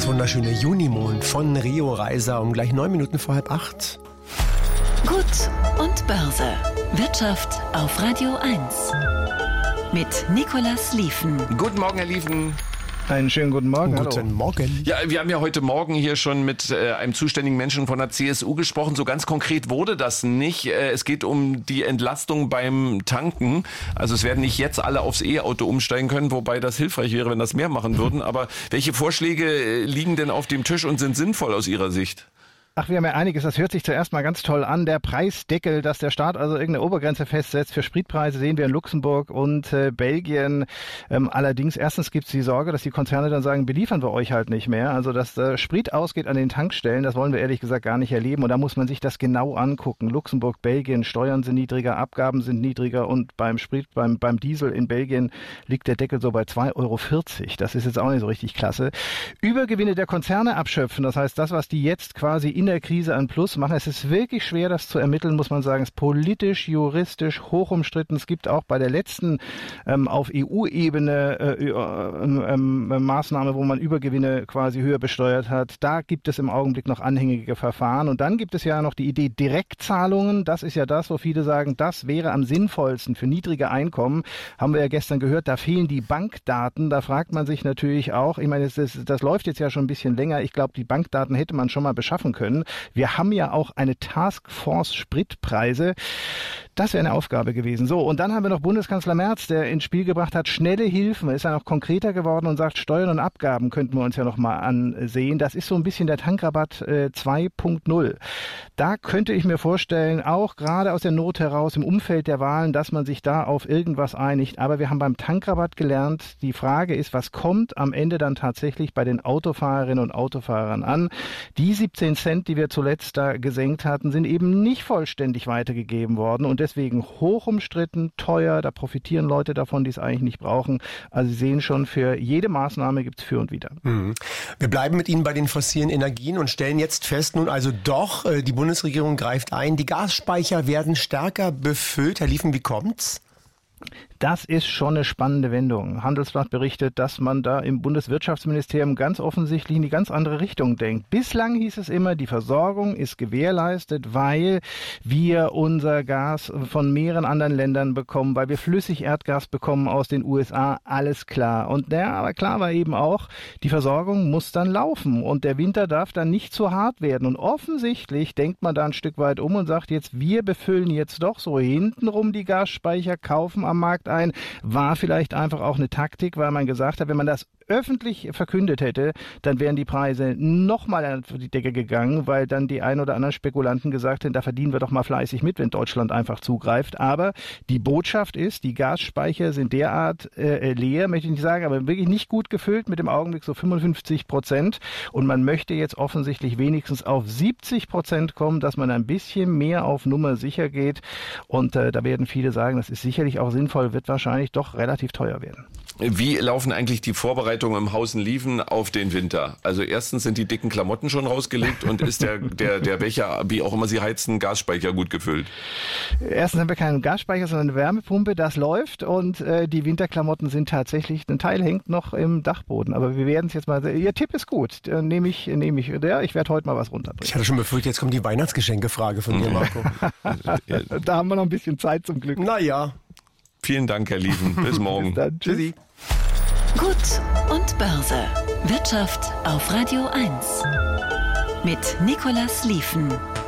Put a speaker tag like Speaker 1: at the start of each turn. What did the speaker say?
Speaker 1: wunderschöne Junimond von Rio Reiser um gleich 9 Minuten vor 7:30.
Speaker 2: Gut und Börse. Wirtschaft auf Radio 1. Mit Nicolas Lieven.
Speaker 3: Guten Morgen, Herr Lieven.
Speaker 4: Einen schönen guten Morgen.
Speaker 1: Guten Morgen.
Speaker 3: Ja, wir haben ja heute Morgen hier schon mit einem zuständigen Menschen von der CSU gesprochen. So ganz konkret wurde das nicht. Es geht um die Entlastung beim Tanken. Also es werden nicht jetzt alle aufs E-Auto umsteigen können, wobei das hilfreich wäre, wenn das mehr machen würden. Aber welche Vorschläge liegen denn auf dem Tisch und sind sinnvoll aus Ihrer Sicht?
Speaker 4: Ach, wir haben ja einiges. Das hört sich zuerst mal ganz toll an. Der Preisdeckel, dass der Staat also irgendeine Obergrenze festsetzt für Spritpreise, sehen wir in Luxemburg und Belgien. Allerdings, erstens gibt es die Sorge, dass die Konzerne dann sagen, beliefern wir euch halt nicht mehr. Also, dass Sprit ausgeht an den Tankstellen, das wollen wir ehrlich gesagt gar nicht erleben. Und da muss man sich das genau angucken. Luxemburg, Belgien, Steuern sind niedriger, Abgaben sind niedriger und beim Sprit, beim Diesel in Belgien liegt der Deckel so bei 2,40 €. Das ist jetzt auch nicht so richtig klasse. Übergewinne der Konzerne abschöpfen, das heißt, das, was die jetzt quasi in der Krise ein Plus machen. Es ist wirklich schwer, das zu ermitteln, muss man sagen. Es ist politisch, juristisch hoch umstritten. Es gibt auch bei der letzten auf EU-Ebene Maßnahme, wo man Übergewinne quasi höher besteuert hat. Da gibt es im Augenblick noch anhängige Verfahren. Und dann gibt es ja noch die Idee Direktzahlungen. Das ist ja das, wo viele sagen, das wäre am sinnvollsten für niedrige Einkommen. Haben wir ja gestern gehört, da fehlen die Bankdaten. Da fragt man sich natürlich auch, ich meine, das läuft jetzt ja schon ein bisschen länger. Ich glaube, die Bankdaten hätte man schon mal beschaffen können. Wir haben ja auch eine Taskforce Spritpreise. Das wäre eine Aufgabe gewesen. So, und dann haben wir noch Bundeskanzler Merz, der ins Spiel gebracht hat, schnelle Hilfen. Ist ja noch konkreter geworden und sagt, Steuern und Abgaben könnten wir uns ja noch mal ansehen. Das ist so ein bisschen der Tankrabatt 2.0. Da könnte ich mir vorstellen, auch gerade aus der Not heraus im Umfeld der Wahlen, dass man sich da auf irgendwas einigt. Aber wir haben beim Tankrabatt gelernt, die Frage ist, was kommt am Ende dann tatsächlich bei den Autofahrerinnen und Autofahrern an? Die 17 Cent, die wir zuletzt da gesenkt hatten, sind eben nicht vollständig weitergegeben worden und deswegen hoch umstritten, teuer. Da profitieren Leute davon, die es eigentlich nicht brauchen. Also Sie sehen schon, für jede Maßnahme gibt es für und wider.
Speaker 1: Wir bleiben mit Ihnen bei den fossilen Energien und stellen jetzt fest, nun also doch, die Bundesregierung greift ein. Die Gasspeicher werden stärker befüllt. Herr Lieven, wie kommt's?
Speaker 4: Das ist schon eine spannende Wendung. Handelsblatt berichtet, dass man da im Bundeswirtschaftsministerium ganz offensichtlich in die ganz andere Richtung denkt. Bislang hieß es immer, die Versorgung ist gewährleistet, weil wir unser Gas von mehreren anderen Ländern bekommen, weil wir Flüssigerdgas bekommen aus den USA, alles klar. Und aber klar war eben auch, die Versorgung muss dann laufen und der Winter darf dann nicht zu hart werden. Und offensichtlich denkt man da ein Stück weit um und sagt jetzt, wir befüllen jetzt doch so hintenrum die Gasspeicher, kaufen am Markt ein, war vielleicht einfach auch eine Taktik, weil man gesagt hat, wenn man das öffentlich verkündet hätte, dann wären die Preise nochmal an die Decke gegangen, weil dann die ein oder anderen Spekulanten gesagt hätten, da verdienen wir doch mal fleißig mit, wenn Deutschland einfach zugreift. Aber die Botschaft ist, die Gasspeicher sind derart leer, möchte ich nicht sagen, aber wirklich nicht gut gefüllt, mit im Augenblick so 55%. Und man möchte jetzt offensichtlich wenigstens auf 70% kommen, dass man ein bisschen mehr auf Nummer sicher geht. Und da werden viele sagen, das ist sicherlich auch sinnvoll, wird wahrscheinlich doch relativ teuer werden.
Speaker 3: Wie laufen eigentlich die Vorbereitungen im Haus in Lieven auf den Winter? Also erstens sind die dicken Klamotten schon rausgelegt und ist der Becher, wie auch immer Sie heizen, Gasspeicher gut gefüllt?
Speaker 4: Erstens haben wir keinen Gasspeicher, sondern eine Wärmepumpe, das läuft und die Winterklamotten sind tatsächlich, ein Teil hängt noch im Dachboden, aber wir werden es jetzt mal, Ihr Tipp ist gut, nehme ich, ja, ich werde heute mal was runterbringen.
Speaker 1: Ich hatte schon befürchtet, jetzt kommt die Weihnachtsgeschenkefrage von dir, Marco.
Speaker 4: Da haben wir noch ein bisschen Zeit zum Glück.
Speaker 1: Naja.
Speaker 3: Vielen Dank, Herr Lieven. Bis morgen.
Speaker 4: Bis dann. Tschüssi.
Speaker 2: Gut und Börse. Wirtschaft auf Radio 1. Mit Nicolas Lieven.